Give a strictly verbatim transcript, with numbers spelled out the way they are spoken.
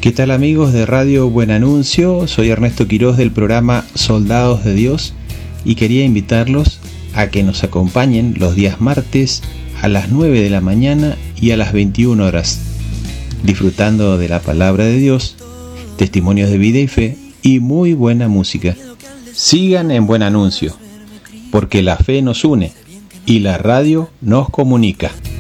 ¿Qué tal amigos de Radio Buen Anuncio? Soy Ernesto Quiroz del programa Soldados de Dios y quería invitarlos a que nos acompañen los días martes a las nueve de la mañana y a las veintiuna horas, disfrutando de la palabra de Dios, testimonios de vida y fe y muy buena música. Sigan en Buen Anuncio, porque la fe nos une y la radio nos comunica.